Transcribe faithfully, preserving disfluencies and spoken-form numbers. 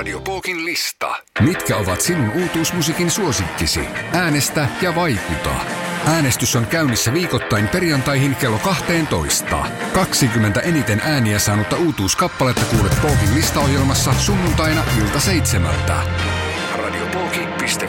Radio Pookin lista. Mitkä ovat sinun uutuusmusiikin suosikkisi? Äänestä ja vaikuta. Äänestys on käynnissä viikoittain perjantaihin kello kaksitoista. kaksikymmentä eniten ääniä saanutta uutuuskappaletta kuulet Pookin listaohjelmassa sunnuntaina ilta seitsemältä. radiopooki piste